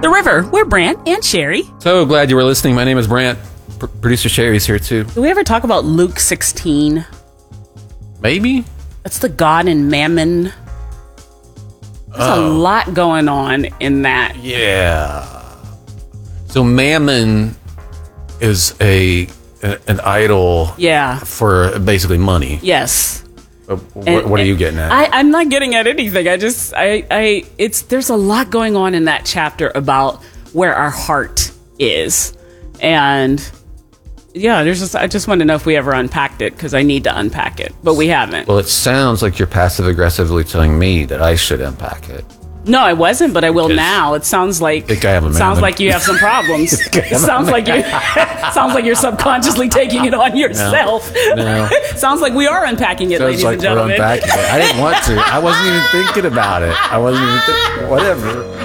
The River. We're Brant and Sherry. So glad you were listening. My name is Brant. Producer Sherry's here too. Did we ever talk about Luke 16? Maybe? That's the God and Mammon. There's a lot going on in that. Yeah. So Mammon is an idol for basically money. Yes. What are you getting at? I'm not getting at anything. There's a lot going on in that chapter about where our heart is. And yeah, I just want to know if we ever unpacked it, because I need to unpack it, but we haven't. Well, it sounds like you're passive aggressively telling me that I should unpack it. No, I wasn't, but I will now. It sounds like I have a sounds like you have some problems. It sounds like you're subconsciously taking it on yourself. No. Sounds like we are unpacking it, ladies and gentlemen. We're unpacking it. I didn't want to. I wasn't even thinking about it. Whatever.